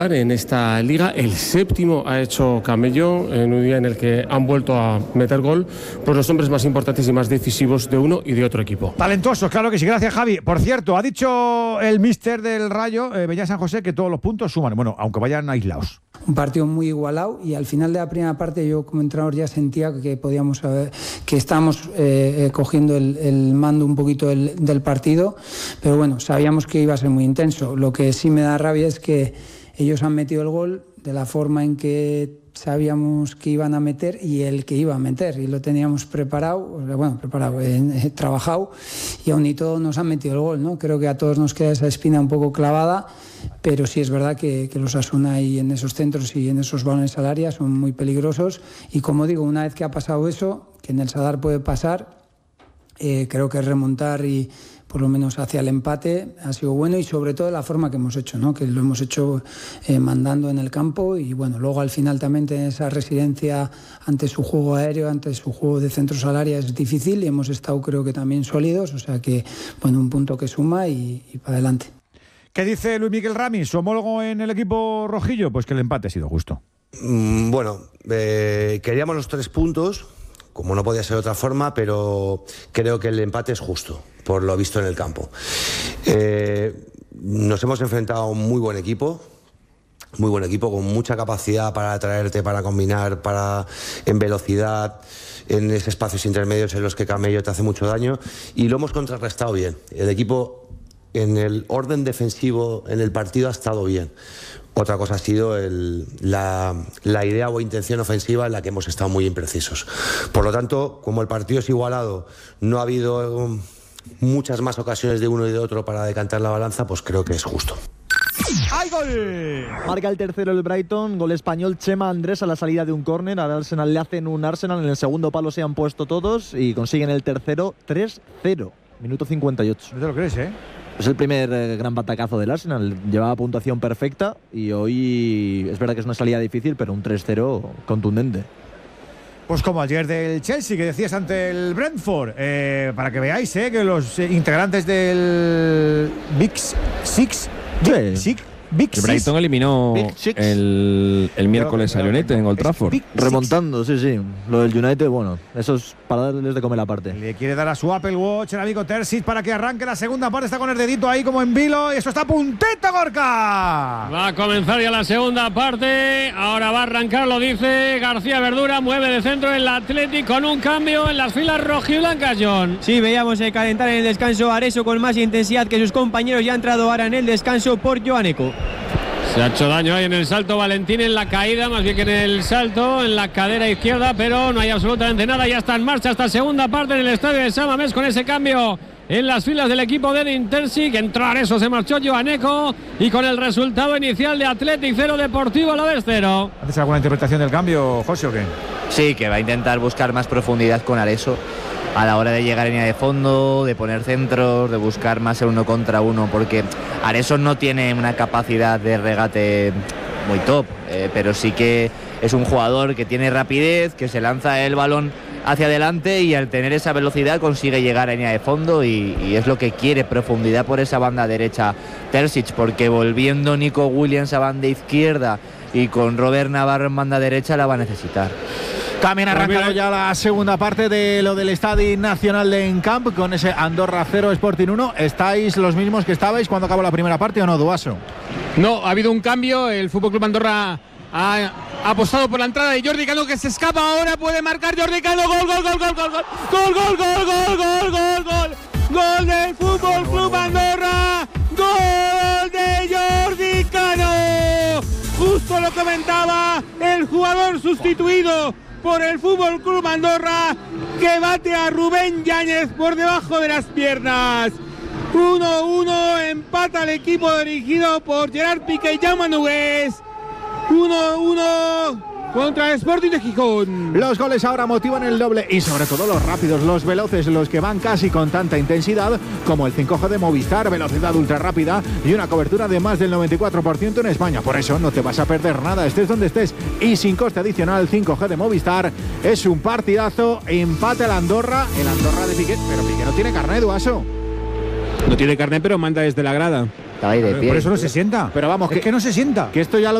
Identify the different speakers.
Speaker 1: En esta liga, el séptimo ha hecho Camello en un día en el que han vuelto a meter gol pues los hombres más importantes y más decisivos de uno y de otro equipo.
Speaker 2: Talentosos, claro que sí, gracias Javi. Por cierto, ha dicho el míster del Rayo, Beñat San José, que todos los puntos suman, bueno, aunque vayan aislados.
Speaker 3: Un partido muy igualado y al final de la primera parte yo como entrenador ya sentía que podíamos que estábamos cogiendo el mando un poquito del partido, pero bueno, sabíamos que iba a ser muy intenso. Lo que sí me da rabia es que ellos han metido el gol de la forma en que sabíamos que iban a meter y el que iba a meter, y lo teníamos preparado, trabajado, y aún y todo nos han metido el gol, ¿no? Creo que a todos nos queda esa espina un poco clavada, pero sí es verdad que los Osasuna ahí en esos centros y en esos balones al área son muy peligrosos, y como digo, una vez que ha pasado eso, que en el Sadar puede pasar, creo que remontar y por lo menos hacia el empate ha sido bueno, y sobre todo la forma que hemos hecho, ¿no? Que lo hemos hecho mandando en el campo, y bueno, luego al final también tener esa residencia ante su juego aéreo, ante su juego de centros al área es difícil, y hemos estado creo que también sólidos, o sea que bueno, un punto que suma y para adelante.
Speaker 2: ¿Qué dice Luis Miguel Ramis, su homólogo en el equipo rojillo? Pues que el empate ha sido justo.
Speaker 4: Queríamos los 3 puntos, como no podía ser de otra forma, pero creo que el empate es justo, por lo visto en el campo. Nos hemos enfrentado a un muy buen equipo, con mucha capacidad para atraerte, para combinar, en velocidad, en esos espacios intermedios en los que Camello te hace mucho daño, y lo hemos contrarrestado bien. El equipo, en el orden defensivo, en el partido ha estado bien. Otra cosa ha sido la idea o intención ofensiva en la que hemos estado muy imprecisos. Por lo tanto, como el partido es igualado, no ha habido muchas más ocasiones de uno y de otro para decantar la balanza, pues creo que es justo.
Speaker 2: ¡Hay gol!
Speaker 5: Marca el tercero el Brighton, gol español, Chema Andrés a la salida de un córner. Al Arsenal le hacen un Arsenal, en el segundo palo se han puesto todos y consiguen el tercero 3-0, minuto 58.
Speaker 2: No te lo crees, ¿eh?
Speaker 5: Es el primer gran batacazo del Arsenal, llevaba puntuación perfecta y hoy es verdad que es una salida difícil, pero un 3-0 contundente.
Speaker 2: Pues como ayer del Chelsea, que decías ante el Brentford, para que veáis que los integrantes del Big Six,
Speaker 6: El Brighton eliminó el miércoles al United en Old Trafford.
Speaker 5: Remontando, sí. Lo del United, bueno, eso es para darles de comer la parte.
Speaker 2: Le quiere dar a su Apple Watch el amigo Terzic para que arranque la segunda parte. Está con el dedito ahí como en vilo. Y eso está puntito, Gorka.
Speaker 7: Va a comenzar ya la segunda parte. Ahora va a arrancar, lo dice García Verdura. Mueve de centro el Athletic con un cambio en las filas rojiblancas, John.
Speaker 8: Sí, veíamos calentar en el descanso Areso con más intensidad que sus compañeros. Ya ha entrado ahora en el descanso por Joaneco.
Speaker 7: Se ha hecho daño ahí en el salto Valentín, en la caída, más bien que en el salto, en la cadera izquierda, pero no hay absolutamente nada. Ya está en marcha esta segunda parte en el estadio de San Mamés con ese cambio en las filas del equipo de Edin Terzic. Entrar eso, se marchó Joaneco, y con el resultado inicial de Athletic 0, Deportivo Alavés 0.
Speaker 2: ¿Haces alguna interpretación del cambio, José, o qué?
Speaker 9: Sí, que va a intentar buscar más profundidad con Areso a la hora de llegar en línea de fondo, de poner centros, de buscar más el 1 contra 1, porque Areso no tiene una capacidad de regate muy top, pero sí que es un jugador que tiene rapidez, que se lanza el balón hacia adelante y al tener esa velocidad consigue llegar a línea de fondo, y es lo que quiere, profundidad por esa banda derecha Terzic, porque volviendo Nico Williams a banda izquierda y con Robert Navarro en banda derecha la va a necesitar.
Speaker 2: También ha arrancado ya la segunda parte de lo del Estadio Nacional de Encamp con ese Andorra 0, Sporting 1. ¿Estáis los mismos que estabais cuando acabó la primera parte o no, Duaso?
Speaker 10: No, ha habido un cambio. El FC Andorra ha apostado por la entrada de Jordi Cano, que se escapa ahora. Puede marcar Jordi Cano. Gol del FC Andorra. Gol de Jordi Cano. Justo lo comentaba el jugador sustituido por el FC Andorra, que bate a Rubén Yáñez por debajo de las piernas. 1-1, empata el equipo dirigido por Gerard Piqué y Jaume Nogués. 1-1 contra el Sporting de Gijón.
Speaker 2: Los goles ahora motivan el doble, y sobre todo los rápidos, los veloces, los que van casi con tanta intensidad, como el 5G de Movistar, velocidad ultra rápida y una cobertura de más del 94% en España. Por eso no te vas a perder nada, estés donde estés, y sin coste adicional. 5G de Movistar. Es un partidazo. Empate el Andorra de Piqué, pero Piqué no tiene carné, Duaso.
Speaker 10: No tiene carné, pero manda desde la grada.
Speaker 9: Estaba ahí de pie.
Speaker 11: Por eso no se sienta.
Speaker 2: Pero vamos,
Speaker 11: es que no se sienta.
Speaker 2: Que esto ya lo